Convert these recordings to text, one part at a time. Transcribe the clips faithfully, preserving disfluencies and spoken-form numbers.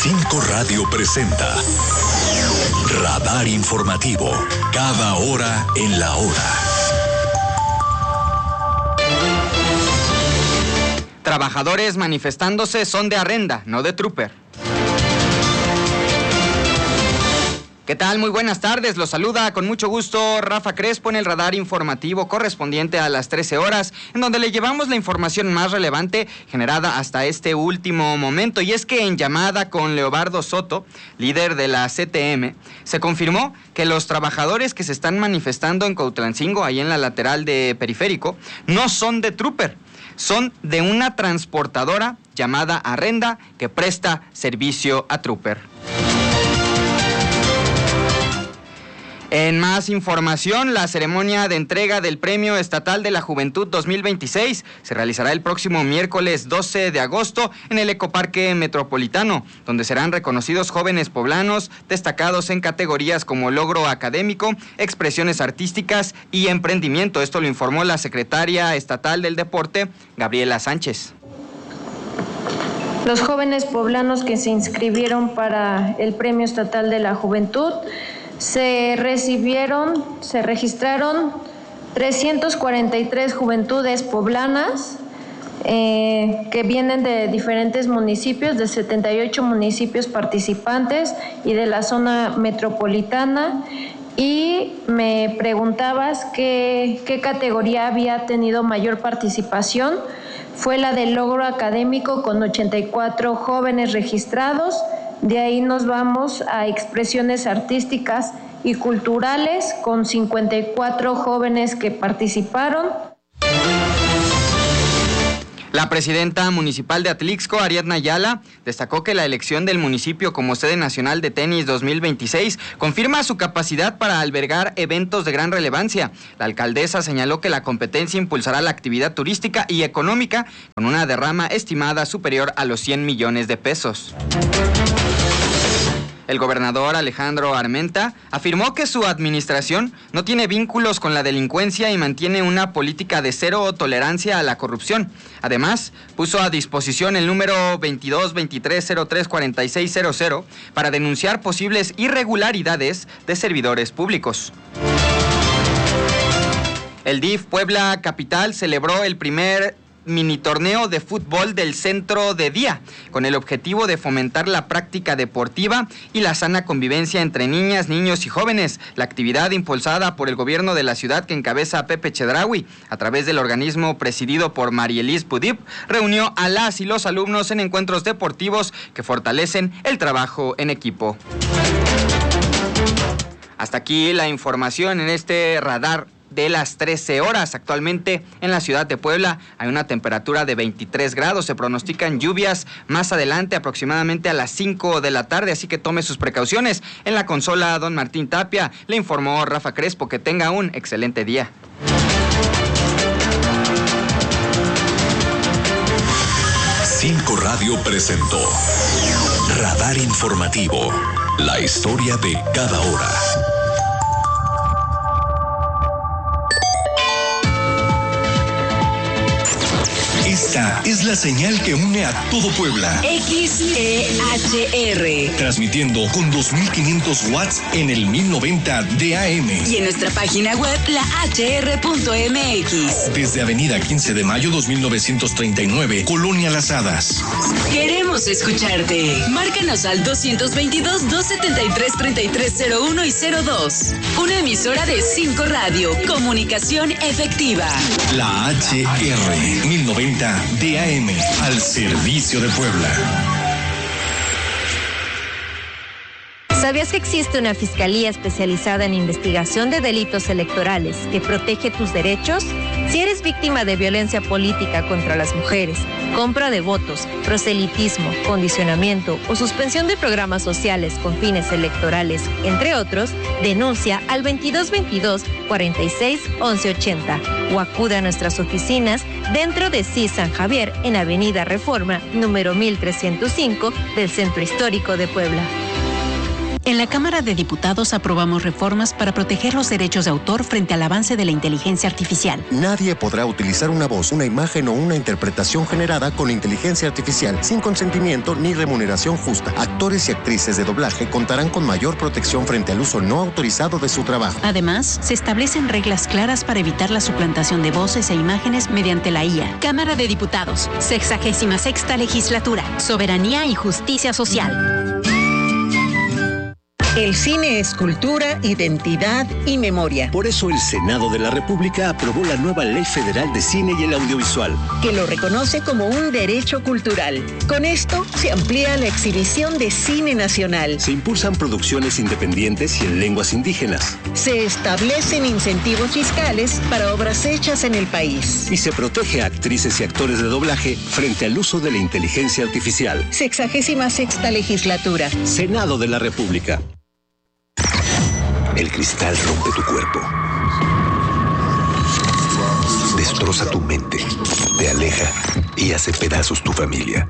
Cinco Radio presenta Radar Informativo, cada hora en la hora. Trabajadores manifestándose son de Arrenda, no de Trooper. ¿Qué tal? Muy buenas tardes, los saluda con mucho gusto Rafa Crespo en el radar informativo correspondiente a las trece horas, en donde le llevamos la información más relevante generada hasta este último momento. Y es que en llamada con Leobardo Soto, líder de la C T M, se confirmó que los trabajadores que se están manifestando en Cuautlancingo, ahí en la lateral de Periférico, no son de Trooper, son de una transportadora llamada Arrenda que presta servicio a Trooper. En más información, la ceremonia de entrega del Premio Estatal de la Juventud dos mil veintiséis se realizará el próximo miércoles doce de agosto en el Ecoparque Metropolitano, donde serán reconocidos jóvenes poblanos destacados en categorías como logro académico, expresiones artísticas y emprendimiento. Esto lo informó la secretaria estatal del Deporte, Gabriela Sánchez. Los jóvenes poblanos que se inscribieron para el Premio Estatal de la Juventud se recibieron, se registraron trescientas cuarenta y tres juventudes poblanas eh, que vienen de diferentes municipios, de setenta y ocho municipios participantes y de la zona metropolitana. Y me preguntabas qué, qué categoría había tenido mayor participación. Fue la del logro académico con ochenta y cuatro jóvenes registrados. De ahí nos vamos a expresiones artísticas y culturales con cincuenta y cuatro jóvenes que participaron. La presidenta municipal de Atlixco, Ariadna Ayala, destacó que la elección del municipio como sede nacional de tenis dos mil veintiséis confirma su capacidad para albergar eventos de gran relevancia. La alcaldesa señaló que la competencia impulsará la actividad turística y económica con una derrama estimada superior a los cien millones de pesos. El gobernador Alejandro Armenta afirmó que su administración no tiene vínculos con la delincuencia y mantiene una política de cero tolerancia a la corrupción. Además, puso a disposición el número veintidós veintitrés cero tres cuarenta y seis cero cero para denunciar posibles irregularidades de servidores públicos. El D I F Puebla Capital celebró el primer mini torneo de fútbol del centro de día, con el objetivo de fomentar la práctica deportiva y la sana convivencia entre niñas, niños y jóvenes. La actividad impulsada por el gobierno de la ciudad que encabeza Pepe Chedraui, a través del organismo presidido por Marielis Pudip, reunió a las y los alumnos en encuentros deportivos que fortalecen el trabajo en equipo. Hasta aquí la información en este radar de las trece horas. Actualmente en la ciudad de Puebla hay una temperatura de veintitrés grados. Se pronostican lluvias más adelante, aproximadamente a las cinco de la tarde, así que tome sus precauciones. En la consola, don Martín Tapia, le informó Rafa Crespo. Que tenga un excelente día. Cinco Radio presentó Radar Informativo, la historia de cada hora. Esta es la señal que une a todo Puebla. X E H R. Transmitiendo con dos mil quinientos watts en el mil noventa de A M. Y en nuestra página web, la H R punto M X. Desde Avenida quince de mayo dos mil novecientos treinta y nueve, Colonia Las Hadas. Queremos escucharte. Márcanos al dos dos dos, dos siete tres, tres tres cero uno y cero dos. Una emisora de cinco Radio. Comunicación efectiva. La H R mil noventa de A M, al servicio de Puebla. ¿Sabías que existe una fiscalía especializada en investigación de delitos electorales que protege tus derechos? Si eres víctima de violencia política contra las mujeres, compra de votos, proselitismo, condicionamiento o suspensión de programas sociales con fines electorales, entre otros, denuncia al veintidós veintidós, cuarenta y seis, once ochenta o acude a nuestras oficinas dentro de C I S San Javier en Avenida Reforma, número mil trescientos cinco del Centro Histórico de Puebla. En la Cámara de Diputados aprobamos reformas para proteger los derechos de autor frente al avance de la inteligencia artificial. Nadie podrá utilizar una voz, una imagen o una interpretación generada con inteligencia artificial sin consentimiento ni remuneración justa. Actores y actrices de doblaje contarán con mayor protección frente al uso no autorizado de su trabajo. Además, se establecen reglas claras para evitar la suplantación de voces e imágenes mediante la I A. Cámara de Diputados, sexagésima sexta legislatura, soberanía y justicia social. El cine es cultura, identidad y memoria. Por eso el Senado de la República aprobó la nueva Ley Federal de Cine y el Audiovisual, que lo reconoce como un derecho cultural. Con esto se amplía la exhibición de cine nacional. Se impulsan producciones independientes y en lenguas indígenas. Se establecen incentivos fiscales para obras hechas en el país. Y se protege a actrices y actores de doblaje frente al uso de la inteligencia artificial. Sexagésima sexta legislatura. Senado de la República. El cristal rompe tu cuerpo, destroza tu mente, te aleja y hace pedazos tu familia.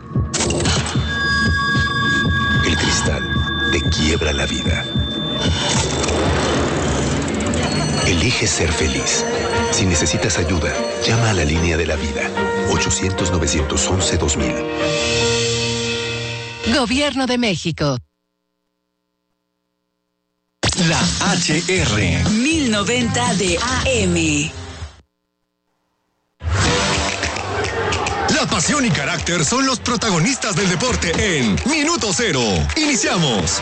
El cristal te quiebra la vida. Elige ser feliz. Si necesitas ayuda, llama a la línea de la vida. ochocientos, novecientos once, dos mil. Gobierno de México. La H R mil noventa de A M. La pasión y carácter son los protagonistas del deporte en Minuto Cero. Iniciamos.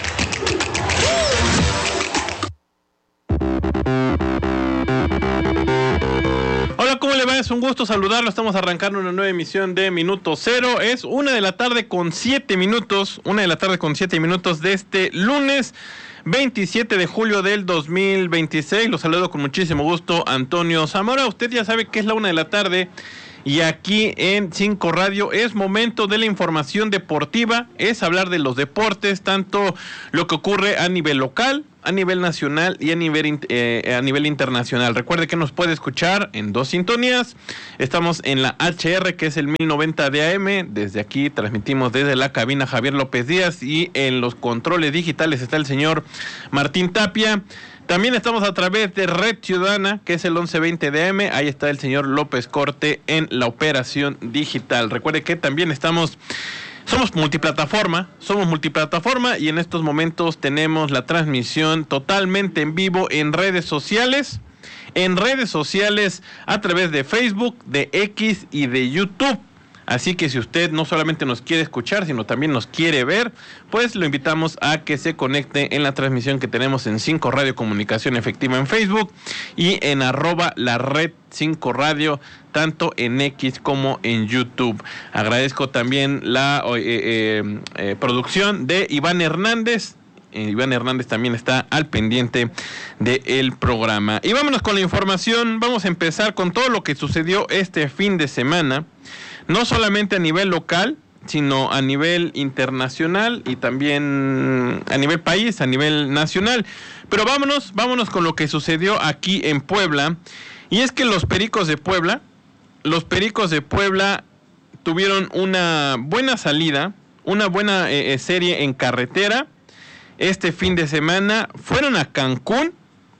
Hola, ¿cómo le va? Es un gusto saludarlo. Estamos arrancando una nueva emisión de Minuto Cero. Es una de la tarde con siete minutos. Una de la tarde con siete minutos de este lunes veintisiete de julio del dos mil veintiséis. Los saludo con muchísimo gusto, Antonio Zamora. Usted ya sabe que es la una de la tarde y aquí en cinco Radio es momento de la información deportiva. Es hablar de los deportes, tanto lo que ocurre a nivel local, a nivel nacional y a nivel, eh, a nivel internacional. Recuerde que nos puede escuchar en dos sintonías. Estamos en la H R, que es el mil noventa de A M. Desde aquí transmitimos desde la cabina Javier López Díaz, y en los controles digitales está el señor Martín Tapia. También estamos a través de Red Ciudadana, que es el once veinte de A M. Ahí está el señor López Corte en la operación digital. Recuerde que también estamos... Somos multiplataforma, somos multiplataforma y en estos momentos tenemos la transmisión totalmente en vivo en redes sociales, en redes sociales a través de Facebook, de X y de YouTube. Así que si usted no solamente nos quiere escuchar, sino también nos quiere ver, pues lo invitamos a que se conecte en la transmisión que tenemos en cinco Radio Comunicación Efectiva en Facebook y en arroba la red cinco Radio, tanto en X como en YouTube. Agradezco también la eh, eh, eh, producción de Iván Hernández. Eh, Iván Hernández también está al pendiente del programa. Y vámonos con la información. Vamos a empezar con todo lo que sucedió este fin de semana. No solamente a nivel local, sino a nivel internacional y también a nivel país, a nivel nacional. Pero vámonos, vámonos con lo que sucedió aquí en Puebla. Y es que los Pericos de Puebla, los Pericos de Puebla tuvieron una buena salida, una buena eh, serie en carretera. Este fin de semana fueron a Cancún,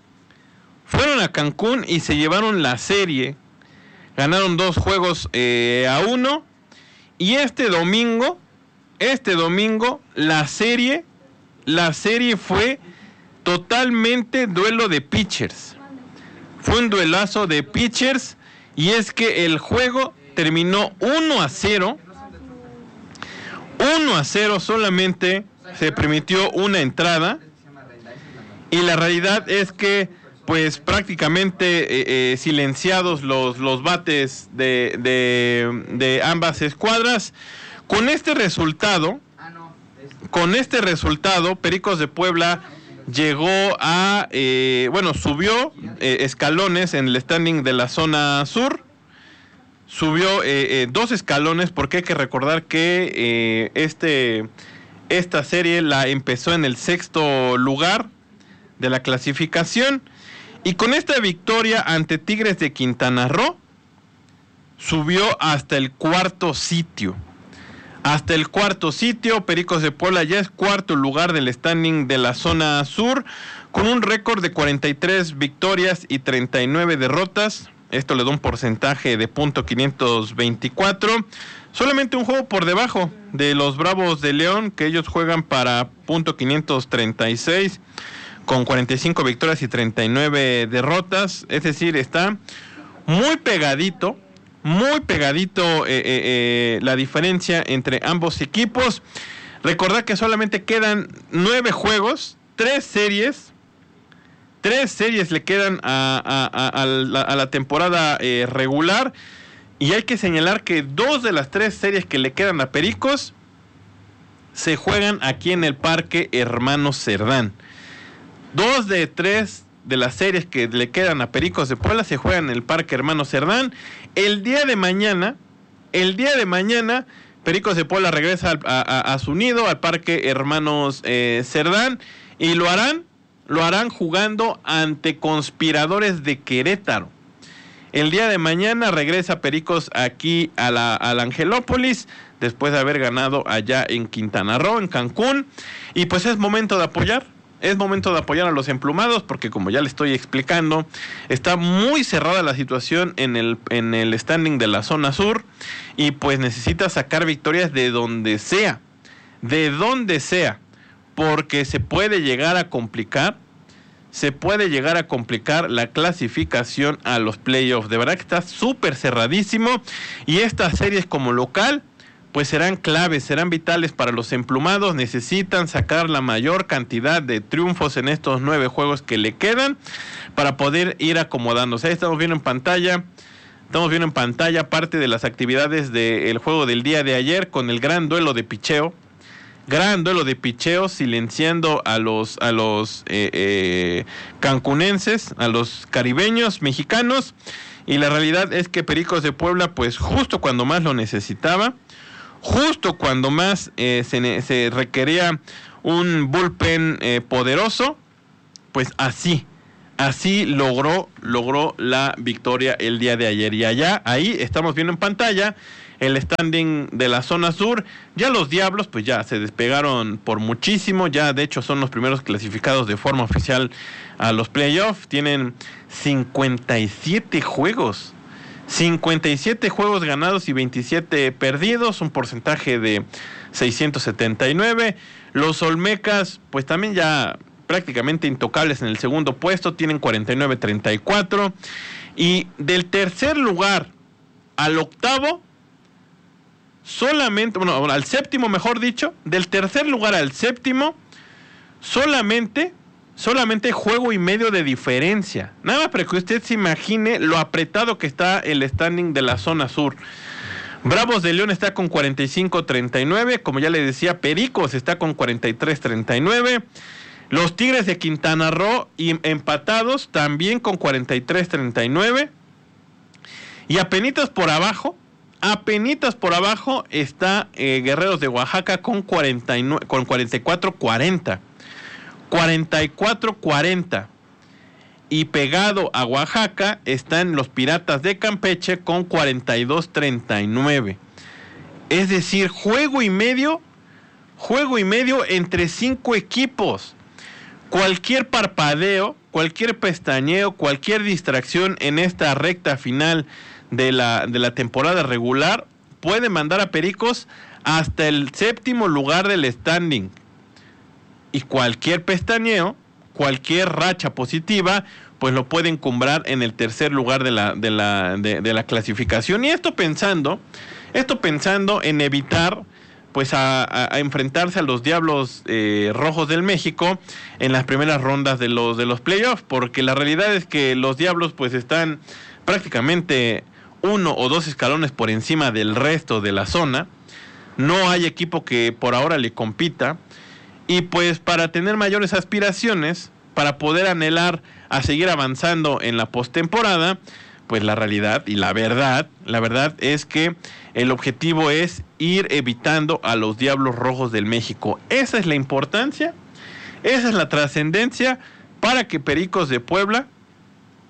fueron a Cancún y se llevaron la serie. Ganaron dos juegos eh, a uno. Y este domingo, este domingo, la serie, la serie fue totalmente duelo de pitchers. Fue un duelazo de pitchers. Y es que el juego terminó uno a cero. uno a cero solamente se permitió una entrada. Y la realidad es que pues prácticamente eh, eh, silenciados los, los bates de, de, de ambas escuadras. Con este resultado, con este resultado, Pericos de Puebla llegó a, eh, bueno, subió eh, escalones en el standing de la zona sur, subió eh, eh, dos escalones, porque hay que recordar que eh, este, esta serie la empezó en el sexto lugar de la clasificación. Y con esta victoria ante Tigres de Quintana Roo, subió hasta el cuarto sitio. hasta el cuarto sitio. Pericos de Puebla ya es cuarto lugar del standing de la zona sur, con un récord de cuarenta y tres victorias y treinta y nueve derrotas. Esto le da un porcentaje de punto quinientos veinticuatro. Solamente un juego por debajo de los Bravos de León, que ellos juegan para punto quinientos treinta y seis, con cuarenta y cinco victorias y treinta y nueve derrotas. Es decir, está muy pegadito, muy pegadito eh, eh, eh, la diferencia entre ambos equipos. Recordad que solamente quedan nueve juegos, tres series. Tres series le quedan a, a, a, a, la, a la temporada eh, regular. Y hay que señalar que dos de las tres series que le quedan a Pericos se juegan aquí en el Parque Hermanos Cerdán. Dos de tres de las series que le quedan a Pericos de Puebla se juegan en el Parque Hermanos Cerdán. El día de mañana, el día de mañana, Pericos de Puebla regresa a, a, a su nido, al Parque Hermanos eh, Cerdán, y lo harán, lo harán jugando ante Conspiradores de Querétaro. El día de mañana regresa Pericos aquí a la, a la Angelópolis, después de haber ganado allá en Quintana Roo, en Cancún. Y pues es momento de apoyar, es momento de apoyar a los emplumados, porque como ya le estoy explicando, está muy cerrada la situación en el, en el standing de la zona sur, y pues necesita sacar victorias de donde sea, de donde sea, porque se puede llegar a complicar, se puede llegar a complicar la clasificación a los playoffs. De verdad que está súper cerradísimo, y estas series como local pues serán claves, serán vitales para los emplumados. Necesitan sacar la mayor cantidad de triunfos en estos nueve juegos que le quedan para poder ir acomodándose. Ahí estamos viendo en pantalla, estamos viendo en pantalla parte de las actividades del juego del día de ayer, con el gran duelo de picheo. Gran duelo de picheo, silenciando a los a los eh, eh, cancunenses, a los caribeños mexicanos. Y la realidad es que Pericos de Puebla, pues justo cuando más lo necesitaba, justo cuando más eh, se, se requería un bullpen eh, poderoso, pues así, así logró, logró la victoria el día de ayer. Y allá, ahí estamos viendo en pantalla el standing de la zona sur. Ya los Diablos pues ya se despegaron por muchísimo, ya de hecho son los primeros clasificados de forma oficial a los playoffs. Tienen cincuenta y siete juegos, cincuenta y siete juegos ganados y veintisiete perdidos, un porcentaje de seiscientos setenta y nueve. Los Olmecas pues también ya prácticamente intocables en el segundo puesto, tienen cuarenta y nueve treinta y cuatro, y del tercer lugar al octavo solamente, bueno, al séptimo mejor dicho, del tercer lugar al séptimo, solamente, solamente juego y medio de diferencia. Nada más para que usted se imagine lo apretado que está el standing de la zona sur. Bravos de León está con cuarenta y cinco treinta y nueve, como ya le decía, Pericos está con cuarenta y tres treinta y nueve. Los Tigres de Quintana Roo y empatados también con cuarenta y tres treinta y nueve. Y apenitas por abajo, apenitas por abajo está eh, Guerreros de Oaxaca con, cuarenta y nueve, con cuarenta y cuatro cuarenta. cuarenta y cuatro cuarenta. Y pegado a Oaxaca están los Piratas de Campeche con cuarenta y dos treinta y nueve. Es decir, juego y medio, juego y medio entre cinco equipos. Cualquier parpadeo, cualquier pestañeo, cualquier distracción en esta recta final de la, de la temporada regular puede mandar a Pericos hasta el séptimo lugar del standing. Y cualquier pestañeo, cualquier racha positiva, pues lo puede encumbrar en el tercer lugar de la, de la, de, de la clasificación. Y esto pensando, esto pensando en evitar pues a, a, a enfrentarse a los Diablos eh, Rojos del México en las primeras rondas de los de los playoffs, porque la realidad es que los Diablos pues están prácticamente uno o dos escalones por encima del resto de la zona. No hay equipo que por ahora le compita, y pues para tener mayores aspiraciones, para poder anhelar a seguir avanzando en la postemporada, pues la realidad y la verdad, la verdad es que el objetivo es ir evitando a los Diablos Rojos del México. Esa es la importancia, esa es la trascendencia para que Pericos de Puebla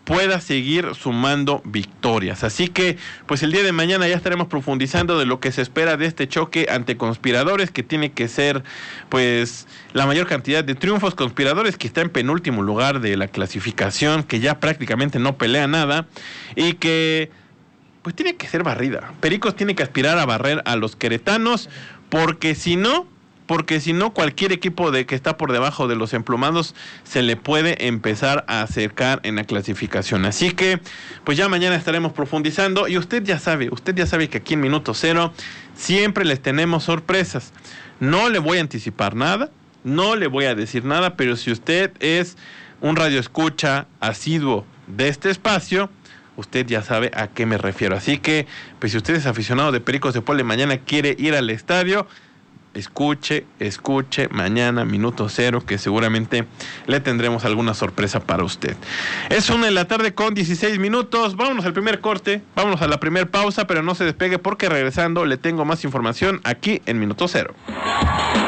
pueda seguir sumando victorias. Así que, pues el día de mañana ya estaremos profundizando de lo que se espera de este choque ante conspiradores, que tiene que ser, pues, la mayor cantidad de triunfos. Conspiradores que está en penúltimo lugar de la clasificación, que ya prácticamente no pelea nada, y que, pues, tiene que ser barrida. Pericos tiene que aspirar a barrer a los queretanos, porque si no... porque si no, cualquier equipo de que está por debajo de los emplumados se le puede empezar a acercar en la clasificación. Así que, pues ya mañana estaremos profundizando, y usted ya sabe, usted ya sabe que aquí en Minuto Cero siempre les tenemos sorpresas. No le voy a anticipar nada, no le voy a decir nada, pero si usted es un radioescucha asiduo de este espacio, usted ya sabe a qué me refiero. Así que, pues si usted es aficionado de Pericos de Puebla y mañana quiere ir al estadio, escuche, escuche mañana Minuto Cero, que seguramente le tendremos alguna sorpresa para usted. Es una de la tarde con dieciséis minutos. Vámonos al primer corte, vámonos a la primer pausa, pero no se despegue porque regresando le tengo más información aquí en Minuto Cero.